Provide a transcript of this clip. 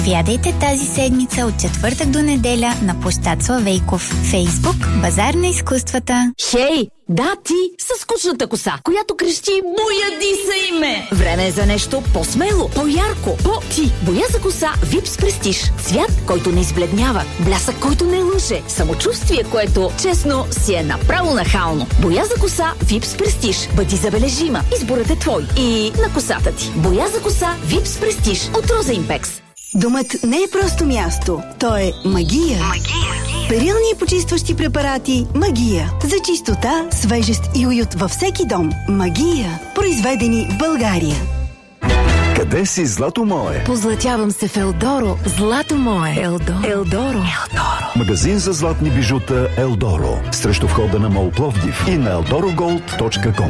Вядайте тази седмица от четвъртък до неделя на площад Славейков. Фейсбук, Базар на изкуствата. Хей! Да, ти с скучната коса, която крещи "Бояди се име!" Време е за нещо по-смело, по-ярко, по-ти. Боя за коса Випс Престиж. Цвят, който не избледнява, блясък, който не лъже, самочувствие, което, честно, си е направо нахално. Боя за коса Випс Престиж. Бъди забележима. Изборът е твой. И на косата ти. Боя за коса Випс Престиж от Роза Импекс. Домът не е просто място, то е магия. Перилни и почистващи препарати Магия. За чистота, свежест и уют във всеки дом. Магия. Произведени в България. Къде си, злато мое? Позлатявам се в Елдоро. Злато мое. Елдоро. Магазин за златни бижута Елдоро. Срещу входа на МОЛ Пловдив и на eldorogold.com.